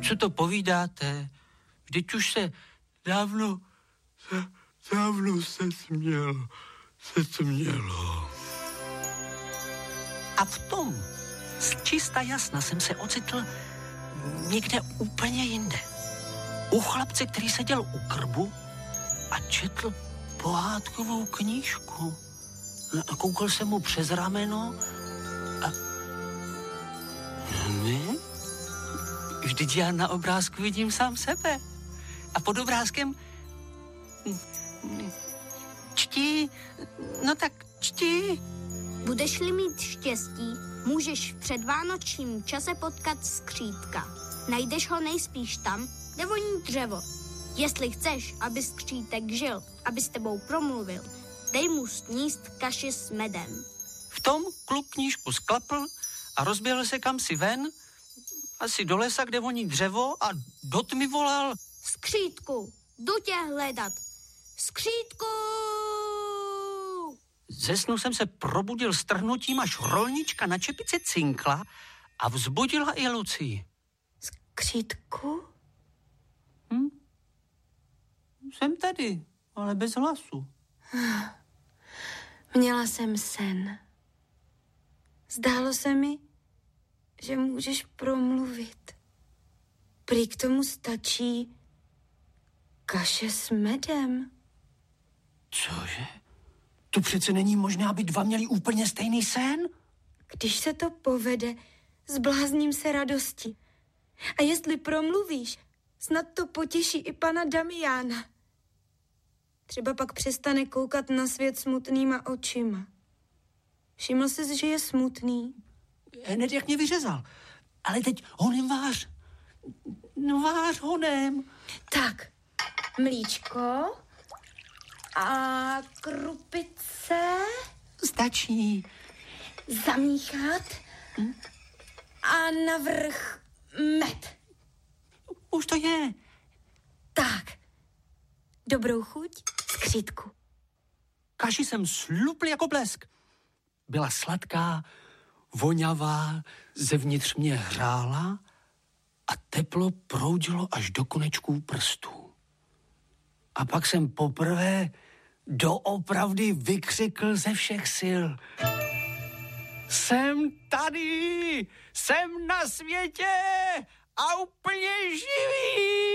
Co to povídáte? Vždyť už se dávno se smělo. A v tom z čista jasna jsem se ocitl někde úplně jinde. U chlapce, který seděl u krbu a četl pohádkovou knížku. A koukal jsem mu přes rameno a... Ne? Vždyť já na obrázku vidím sám sebe. A pod obrázkem... Čti, no tak čti. Budeš-li mít štěstí, můžeš v předvánočním čase potkat skřítka. Najdeš ho nejspíš tam, kde voní dřevo. Jestli chceš, aby skřítek žil, aby s tebou promluvil, dej mu sníst kaši s medem. V tom kluk knížku sklapl a rozběhl se kamsi ven, asi do lesa, kde voní dřevo, a do tmy volal: Skřítku, jdu tě hledat. Skřítku! Ze snu jsem se probudil s trhnutím, až rolnička na čepici cinkla a vzbudila i Lucii. Skřítku? Jsem tady, ale bez hlasu. Měla jsem sen. Zdálo se mi, že můžeš promluvit. Prý k tomu stačí kaše s medem. Cože? To přece není možné, aby dva měli úplně stejný sen? Když se to povede, zblázním se radosti. A jestli promluvíš, snad to potěší i pana Damiána. Třeba pak přestane koukat na svět smutnýma očima. Všiml jsi, že je smutný? Hned jak mě vyřezal. Ale teď honem vář. No vář honem. Tak, mlíčko a krupice. Stačí. Zamíchat a navrch med. Už to je. Tak, dobrou chuť, skřítku. Kaši jsem slupl jako blesk. Byla sladká, vonavá, zevnitř mě hrála a teplo proudilo až do konečků prstů. A pak jsem poprvé doopravdy vykřikl ze všech sil: Jsem tady, jsem na světě a úplně živý!